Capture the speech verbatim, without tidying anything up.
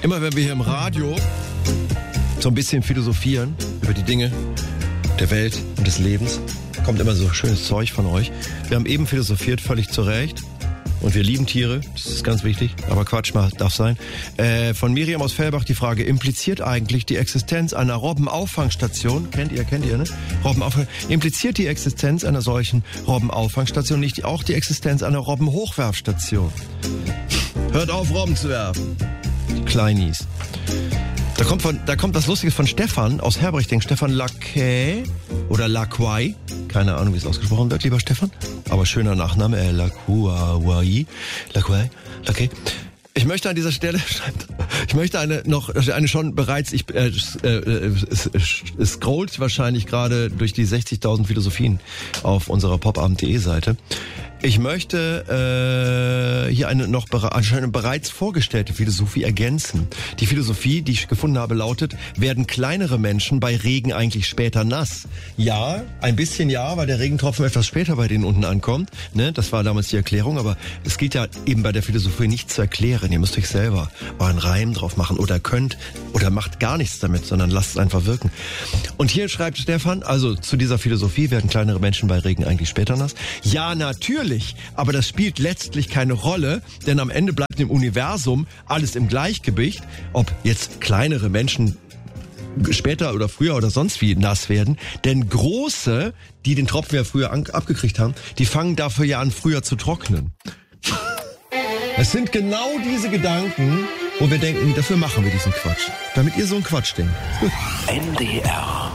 Immer wenn wir hier im Radio so ein bisschen philosophieren über die Dinge der Welt und des Lebens, kommt immer so schönes Zeug von euch. Wir haben eben philosophiert, völlig zu Recht. Und wir lieben Tiere, das ist ganz wichtig, aber Quatsch darf sein. Äh, von Miriam aus Fellbach die Frage, impliziert eigentlich die Existenz einer Robbenauffangstation, kennt ihr, kennt ihr, ne? Robbenauffang, impliziert die Existenz einer solchen Robbenauffangstation nicht auch die Existenz einer Robbenhochwerfstation? Hört auf, Robben zu werfen. Die Kleinis. Da kommt, von, da kommt was Lustiges von Stefan aus Herbrechding. Stefan Lacquet oder Lacquai. Keine Ahnung, wie es ausgesprochen wird, lieber Stefan. Aber schöner Nachname. Äh, Lacquai. Lacquai. Lacquet. Ich möchte an dieser Stelle, ich möchte eine noch, eine schon bereits, ich, äh, äh, es, es scrollt wahrscheinlich gerade durch die sechzigtausend Philosophien auf unserer popabend punkt de Seite. Ich möchte äh, hier eine noch eine bereits vorgestellte Philosophie ergänzen. Die Philosophie, die ich gefunden habe, lautet: Werden kleinere Menschen bei Regen eigentlich später nass? Ja, ein bisschen ja, weil der Regentropfen etwas später bei denen unten ankommt. Ne, das war damals die Erklärung, aber es geht ja eben bei der Philosophie nicht zu erklären. Ihr müsst euch selber euren Reim drauf machen oder könnt oder macht gar nichts damit, sondern lasst es einfach wirken. Und hier schreibt Stefan, also zu dieser Philosophie: Werden kleinere Menschen bei Regen eigentlich später nass? Ja, natürlich. Aber das spielt letztlich keine Rolle, denn am Ende bleibt im Universum alles im Gleichgewicht. Ob jetzt kleinere Menschen später oder früher oder sonst wie nass werden. Denn große, die den Tropfen ja früher an, abgekriegt haben, die fangen dafür ja an, früher zu trocknen. Es sind genau diese Gedanken, wo wir denken, dafür machen wir diesen Quatsch. Damit ihr so einen Quatsch denkt. N D R